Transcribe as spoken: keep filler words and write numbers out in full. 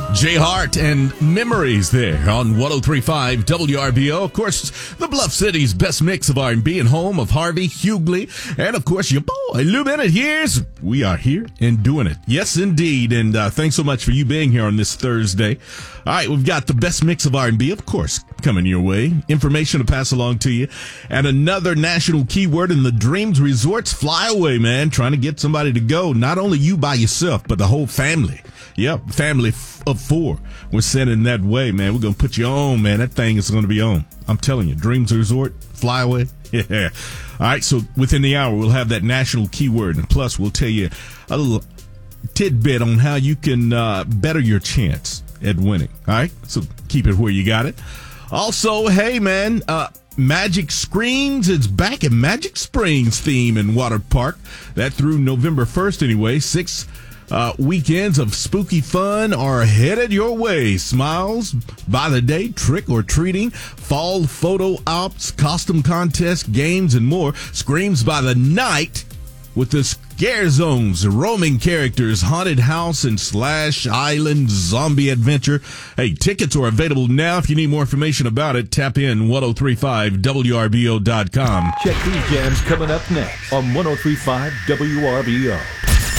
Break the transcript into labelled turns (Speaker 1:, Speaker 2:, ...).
Speaker 1: Jay Hart and Memories there on one oh three point five W R B O. Of course, the Bluff City's best mix of R and B and home of Harvey, Hughley, and of course your boy, Lou Bennett. Years, we are here and doing it. Yes, indeed. And uh, thanks so much for you being here on this Thursday. All right, we've got the best mix of R and B, of course, coming your way. Information to pass along to you. And another national keyword in the Dreams Resorts Flyaway, man. Trying to get somebody to go. Not only you by yourself, but the whole family. Yep, family of four. We're sending that way, man. We're going to put you on, man. That thing is going to be on. I'm telling you, Dreams Resort, Flyaway. Yeah. All right, so within the hour, we'll have that national keyword. And plus, we'll tell you a little tidbit on how you can uh, better your chance at winning. All right, so keep it where you got it. Also, hey, man, uh, Magic Screens, it's back at Magic Springs theme in Water Park. That through November first anyway. Six Uh, weekends of spooky fun are headed your way. Smiles by the day, trick or treating, fall photo ops, costume contests, games, and more. Screams by the night with the scare zones, roaming characters, haunted house, and slash island zombie adventure. Hey, tickets are available now. If you need more information about it, tap in ten thirty-five W R B O dot com.
Speaker 2: Check these jams coming up next on ten thirty-five W R B O.